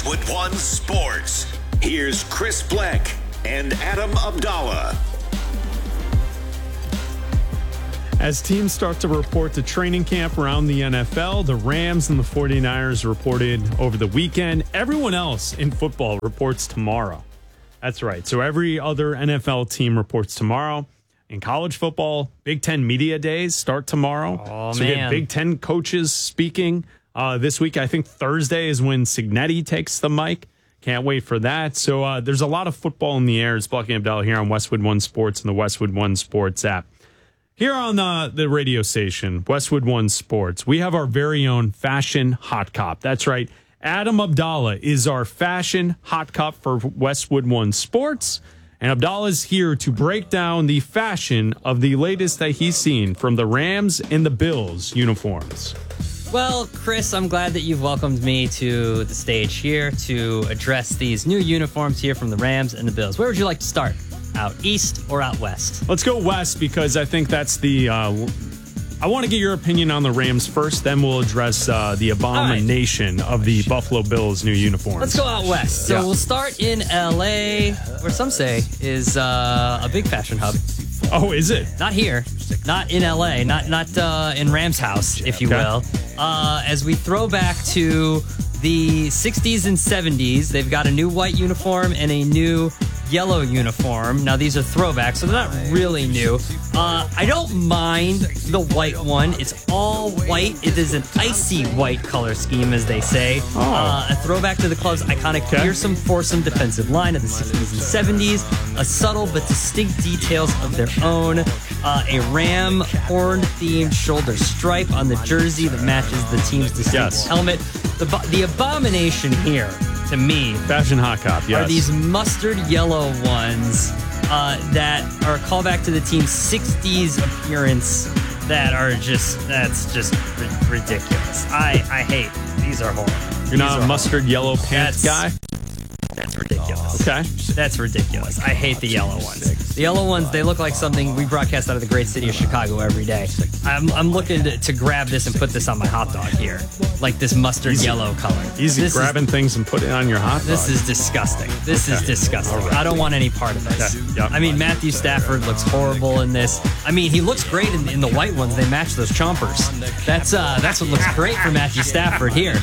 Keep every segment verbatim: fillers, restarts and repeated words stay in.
Westwood One Sports. Here's Chris Bleck and Adam Abdallah. As teams start to report to training camp around the N F L, the Rams and the forty-niners reported over the weekend. Everyone else in football reports tomorrow. That's right. So every other N F L team reports tomorrow. In college football, Big Ten Media Days start tomorrow. Oh, so we man. get Big Ten coaches speaking uh, this week. I think Thursday is when Cignetti takes the mic. Can't wait for that. So uh, there's a lot of football in the air. It's Bleck and Abdallah here on Westwood One Sports and the Westwood One Sports app. Here on the, the radio station, Westwood One Sports, we have our very own fashion hot cop. That's right. Adam Abdallah is our fashion hot cop for Westwood One Sports. And Abdallah is here to break down the fashion of the latest that he's seen from the Rams and the Bills uniforms. Well, Chris, I'm glad that you've welcomed me to the stage here to address these new uniforms here from the Rams and the Bills. Where would you like to start? Out east or out west? Let's go west because I think that's the... Uh, I want to get your opinion on the Rams first, then we'll address uh, the abomination right. of the Buffalo Bills' new uniforms. Let's go out west. So yeah. We'll start in L A, where some say is uh, a big fashion hub. Oh, is it? Not here. Not in L A. Not not uh, in Rams house, if you okay. will. Uh, as we throw back to the sixties and seventies, they've got a new white uniform and a new yellow uniform. Now, these are throwbacks, so they're not really new. Uh, I don't mind the white one. It's all white. It is an icy white color scheme, as they say. Oh. Uh, a throwback to the club's iconic okay. fearsome foursome defensive line of the sixties and seventies. A subtle but distinct details of their own. Uh, a ram horn-themed shoulder stripe on the jersey that matches the team's distinct yes. helmet. The, the abomination here, to me, fashion hot cop, yes. are these mustard yellow ones uh, that are a callback to the team's sixties appearance that are just, that's just r- ridiculous. I, I hate, these are horrible. You're these not a mustard horrible. yellow pants that's, guy? That's ridiculous. Okay. That's ridiculous. I hate the yellow ones. The yellow ones, they look like something we broadcast out of the great city of Chicago every day. I'm, I'm looking to, to grab this and put this on my hot dog here. Like this mustard easy, yellow color. Easy this grabbing is, things and putting it on your hot dog. This is disgusting. This okay. is disgusting. Right. I don't want any part of this. Okay. Yep. I mean, Matthew Stafford looks horrible in this. I mean, he looks great in, in the white ones. They match those chompers. That's uh, that's what looks great for Matthew Stafford here.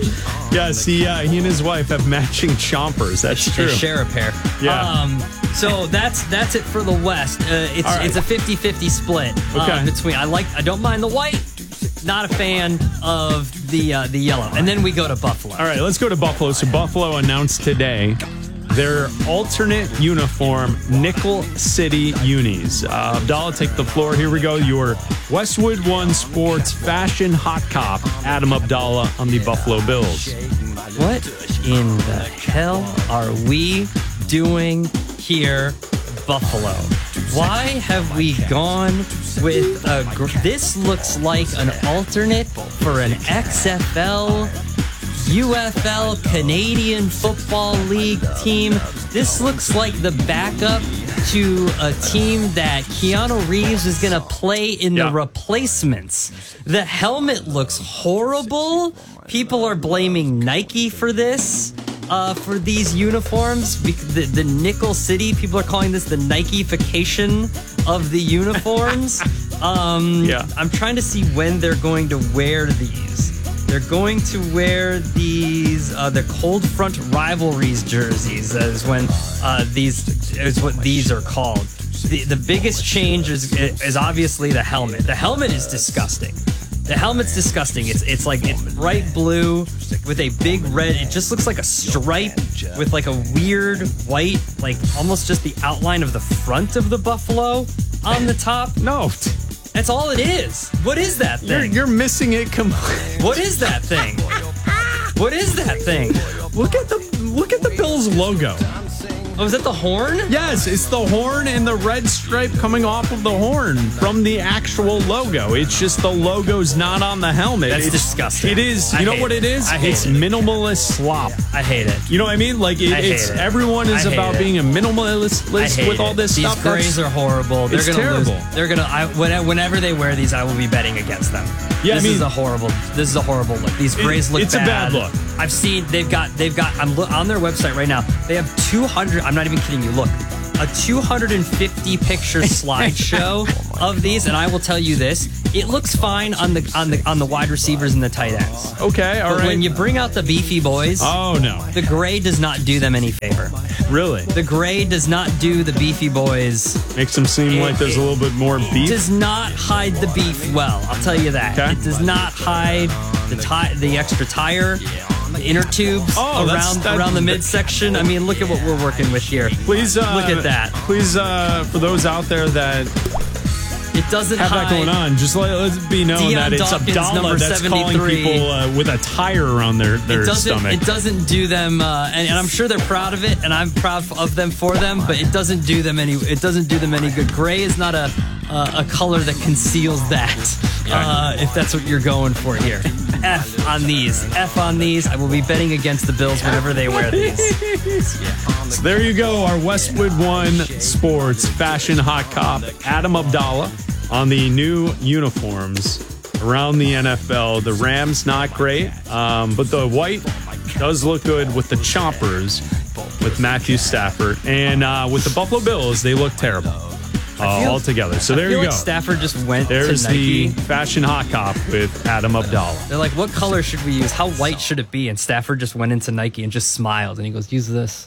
Yes, he, uh, he and his wife have matching chompers. That's they, true. They share a pair. Yeah. Um, so that's that's it for the West. Uh, it's right. it's a fifty-fifty split uh, okay. between. I like. I don't mind the white. Not a fan of the uh, the yellow. And then we go to Buffalo. All right, let's go to Buffalo. So Buffalo announced today their alternate uniform, Nickel City Unis. Uh, Abdallah, take the floor. Here we go. Your Westwood One Sports fashion hot cop, Adam Abdallah on the Buffalo Bills. What in the hell are we doing here, Buffalo? Why have we gone with a... Gr- this looks like an alternate for an X F L, U F L, Canadian Football League team. This looks like the backup to a team that Keanu Reeves is going to play in yeah. the replacements. The helmet looks horrible. People are blaming Nike for this. Uh, for these uniforms, the, the Nickel City, people are calling this the Nike-fication of the uniforms. um, yeah. I'm trying to see when they're going to wear these. They're going to wear these, uh, the Cold Front Rivalries jerseys, is when uh, these is what these are called. The, the biggest change is, is obviously the helmet. The helmet is disgusting. The helmet's disgusting. It's it's like it's bright blue with a big red. It just looks like a stripe with like a weird white, like almost just the outline of the front of the buffalo on the top. No. That's all it is. What is that thing? You're, you're missing it completely. What is that thing? What is that thing? Look at the look at the Bills logo. Oh, is that the horn? Yes, it's the horn and the red stripe coming off of the horn from the actual logo. It's just the logo's not on the helmet. That's it's, disgusting. It is. You I know what it, it is? I hate it's it. minimalist slop. I hate it. You know what I mean? Like it, I hate it's it. everyone is about it. being a minimalist list with all this these stuff. These grays are horrible. They're it's gonna terrible. Lose. They're gonna. I, whenever they wear these, I will be betting against them. Yeah, this I mean, is a horrible. This is a horrible look. These grays it, look it's bad. a bad look. I've seen they've got they've got I'm lo- on their website right now. They have two hundred. I'm not even kidding you. Look, a two hundred fifty picture slideshow of these, and I will tell you this: it looks fine on the on the on the wide receivers and the tight ends. Okay, all but right. when you bring out the beefy boys, oh no, the gray does not do them any favor. Really, the gray does not do the beefy boys. Makes them seem it, like there's it, a little bit more beef. Does not hide the beef well. I'll tell you that. Okay. It does not hide the ti- the extra tire. The inner tubes oh, around that, around the midsection. I mean, look at what we're working with here. Please uh, look at that. Please, uh, for those out there that it doesn't have hide that going on, just let it be known Deion that it's Dawkins, Abdallah that's calling people uh, with a tire around their, their it doesn't, stomach. It doesn't do them, uh, and, and I'm sure they're proud of it, and I'm proud of them for them. But it doesn't do them any. It doesn't do them any good. Gray is not a uh, a color that conceals that. Uh, if that's what you're going for here. F on these. F on these. I will be betting against the Bills whenever they wear these. So there you go. Our Westwood One Sports fashion hot cop, Adam Abdallah, on the new uniforms around the N F L. The Rams, not great, um, but the white does look good with the chompers with Matthew Stafford. And uh, with the Buffalo Bills, they look terrible. Uh, all together. So there I feel you go. Like Stafford just went There's to Nike. the fashion hot cop with Adam Abdallah. They're like, what color should we use? How white should it be? And Stafford just went into Nike and just smiled. And he goes, use this.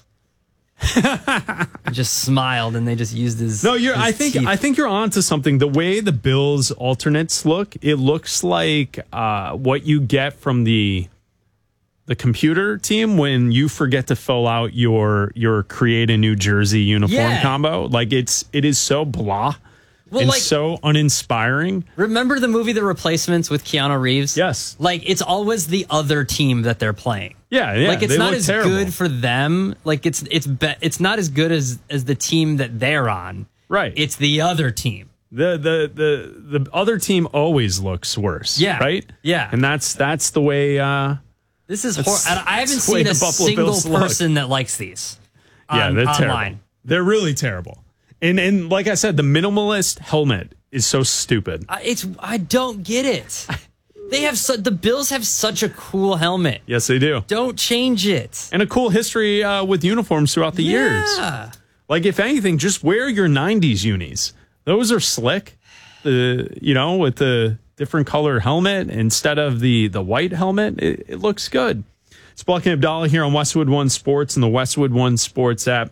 Just smiled, and they just used his. No, you're. his I think. teeth. I think you're onto something. The way the Bills alternates look, it looks like uh, what you get from the the computer team when you forget to fill out your your create a new jersey uniform Yeah. combo. Like it's it is so blah Well, and like- so uninspiring. Remember the movie The Replacements with Keanu Reeves? Yes. Like, it's always the other team that they're playing. Yeah, yeah. Like, it's they not look as terrible. good for them. Like, it's it's be- it's not as good as as the team that they're on. Right. It's the other team. The, the the the other team always looks worse. Yeah. Right. Yeah. And that's that's the way. Uh, This is hor- That's- I I haven't that's the way seen a the Buffalo single Bills look. person that likes these. Yeah, on- they're online. terrible. They're really terrible. And and like I said, the minimalist helmet is so stupid. I- It's I don't get it. They have su- the Bills have such a cool helmet. Yes, they do. Don't change it. And a cool history uh, with uniforms throughout the years. Yeah. Like, if anything, just wear your nineties unis. Those are slick. The you know, with the different color helmet instead of the the white helmet, it, it looks good. It's Buck and Abdallah here on Westwood One Sports and the Westwood One Sports app.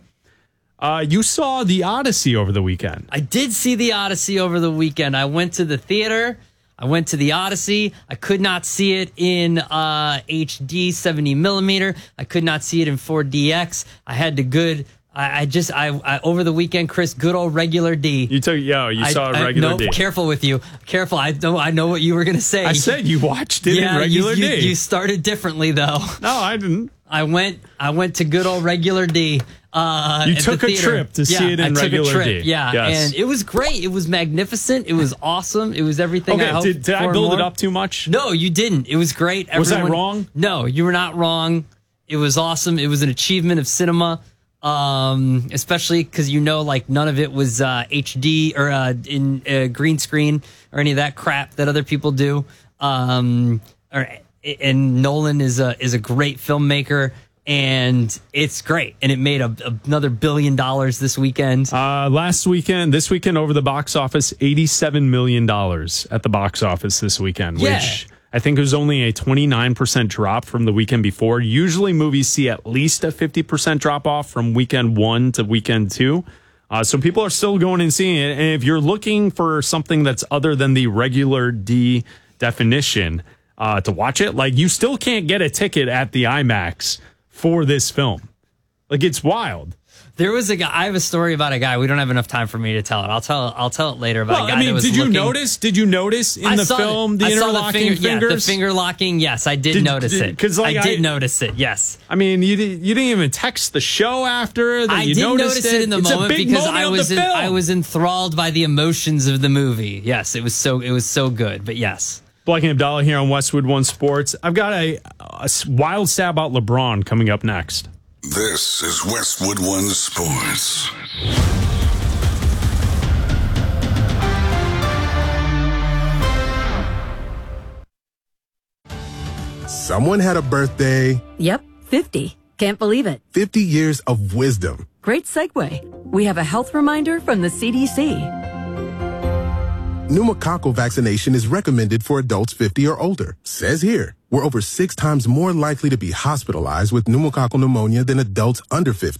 Uh, you saw The Odyssey over the weekend. I did see the Odyssey over the weekend. I went to the theater. I went to the Odyssey. I could not see it in uh, H D seventy millimeter. I could not see it in four D X. I had to good. I, I just I, I over the weekend, Chris. Good old regular D. You took yo, you I- saw a I- regular no, D. Careful with you. Careful. I know. I know what you were gonna say. I said you watched it yeah, in regular you, you, D. you started differently though. no, I didn't. I went. I went to good old regular D. Uh, You at took the a theater. trip to yeah, see it in I took regular a trip. D. Yeah, Yes. and it was great. It was magnificent. It was awesome. It was everything. Okay, I hoped did, did I for and build it more. up too much? No, you didn't. It was great. Was I Everyone- wrong? No, you were not wrong. It was awesome. It was an achievement of cinema, um, especially because you know, like none of it was uh, H D or uh, in uh, green screen or any of that crap that other people do. Um, or, and Nolan is a is a great filmmaker. And it's great. And it made a, another billion dollars this weekend. Uh, last weekend, this weekend over the box office, eighty-seven million dollars at the box office this weekend, Yeah. which I think was only a twenty-nine percent drop from the weekend before. Usually movies see at least a fifty percent drop off from weekend one to weekend two. Uh, so people are still going and seeing it. And if you're looking for something that's other than the regular D definition uh, to watch it, like you still can't get a ticket at the IMAX for this film. Like, it's wild. There was a guy. I have a story about a guy. We don't have enough time for me to tell it. I'll tell. I'll tell it later about Well, a guy I mean, that was did you looking, notice? Did you notice in I the saw film the I saw interlocking finger, fingers? Yeah, the finger locking. Yes, I did, Did- notice did- it. 'cause, like, I did I- notice it. Yes, I mean, you did, you didn't even text the show after that. I you did noticed notice it in the it's moment a big because moment I of was the in, film. I was enthralled by the emotions of the movie. Yes, it was so it was so good. But yes, Black and Abdallah here on Westwood One Sports. I've got a, a wild stab about LeBron coming up next. This is Westwood One Sports. Someone had a birthday. Yep, fifty. Can't believe it. fifty years of wisdom. Great segue. We have a health reminder from the C D C. Pneumococcal vaccination is recommended for adults fifty or older. Says here, we're over six times more likely to be hospitalized with pneumococcal pneumonia than adults under fifty.